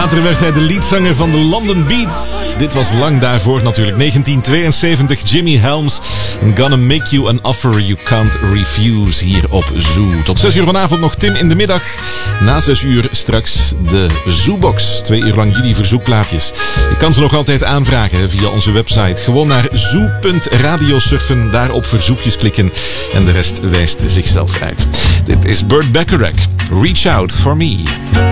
Later werd hij de leadzanger van de London Beats. Dit was lang daarvoor natuurlijk. 1972, Jimmy Helms. Gonna make you an offer you can't refuse hier op Zoo. Tot 6 uur vanavond nog Tim in de middag. Na 6 uur straks de Zoobox. 2 uur lang jullie verzoekplaatjes. Je kan ze nog altijd aanvragen via onze website. Gewoon naar zoo.radio surfen, daar op verzoekjes klikken en de rest wijst zichzelf uit. Dit is Burt Bacharach. Reach out for me.